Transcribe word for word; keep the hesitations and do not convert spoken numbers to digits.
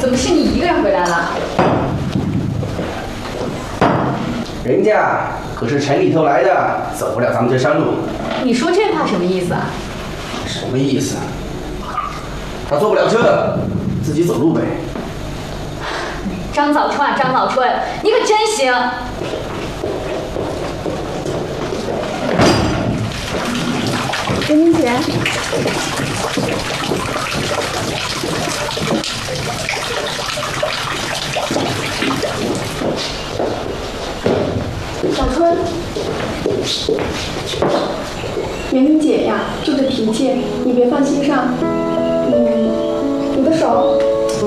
怎么是你一个人回来了？ 人家可是城里头来的，走不了咱们这山路。 你说这话什么意思啊？ 什么意思？他坐不了车，自己走路呗。 张早春啊，张早春，你可真行！ 袁明姐，小春，袁明姐呀，就这脾气，你别放心上。嗯，你的手。